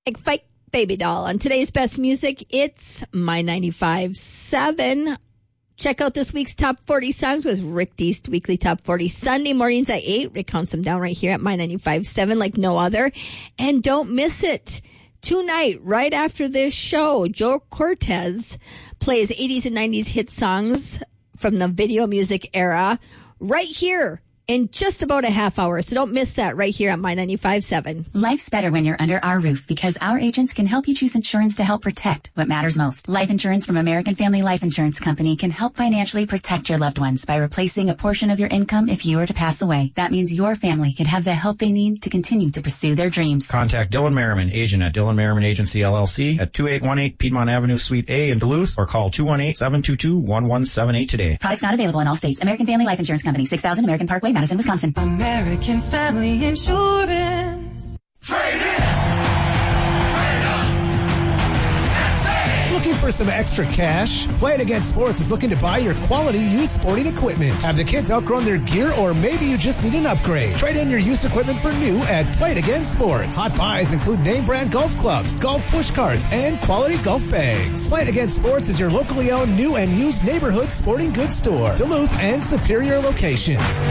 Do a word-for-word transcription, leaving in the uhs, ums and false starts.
Like Fight Baby Doll. On today's best music, it's My ninety-five seven. Check out this week's Top forty Songs with Rick Deast Weekly Top forty. Sunday mornings at eight. Rick counts them down right here at My ninety-five seven like no other. And don't miss it. Tonight, right after this show, Joe Cortez plays eighties and nineties hit songs from the video music era right here in just about a half hour. So don't miss that right here on My ninety-five seven. Life's better when you're under our roof because our agents can help you choose insurance to help protect what matters most. Life insurance from American Family Life Insurance Company can help financially protect your loved ones by replacing a portion of your income if you were to pass away. That means your family can have the help they need to continue to pursue their dreams. Contact Dylan Merriman, agent at Dylan Merriman Agency, L L C at two eight one eight Piedmont Avenue, Suite A in Duluth, or call two one eight, seven two two, one one seven eight today. Products not available in all states. American Family Life Insurance Company, six thousand American Parkway, Madison, Wisconsin. American Family Insurance. Trade in! Trade up! And save! Looking for some extra cash? Play It Again Sports is looking to buy your quality used sporting equipment. Have the kids outgrown their gear, or maybe you just need an upgrade? Trade in your used equipment for new at Play It Again Sports. Hot buys include name brand golf clubs, golf push carts, and quality golf bags. Play It Again Sports is your locally owned new and used neighborhood sporting goods store. Duluth and Superior locations.